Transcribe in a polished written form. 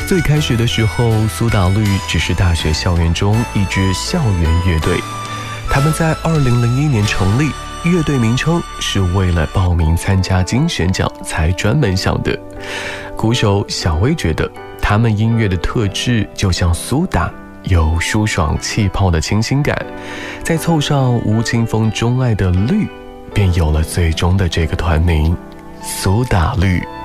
最开始的时候，苏打绿只是大学校园中一支校园乐队。他们在2001年成立，乐队名称是为了报名参加金选奖才专门想的。鼓手小薇觉得，他们音乐的特质就像苏打，有舒爽气泡的清新感，再凑上吴青峰钟爱的绿，便有了最终的这个团名苏打绿。